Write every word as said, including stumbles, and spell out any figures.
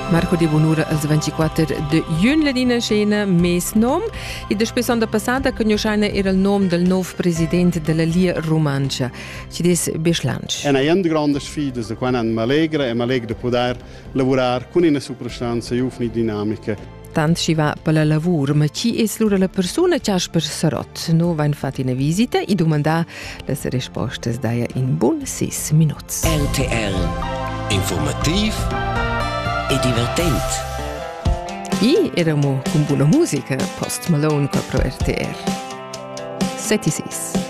Marco di Bonura als ventiquater de giugn ladina scena mes nom e després onda passada conosciana era il nom del nuovo presidente della Lia Romancia, ci des Beslanch. È una grande sfida da quando mi allegra e mi allegra di poter lavorare con una soprastanza e una dinamica. Tant ci va per la lavoro, ma chi è l'ora la persona che ha per Sarot? No, va infatti una visita e domanda le risposte daia in buon sei minuti. R T L Informativ e divertent. I eravamo con buona musica, Post Malone proprio R T R. sette e sei.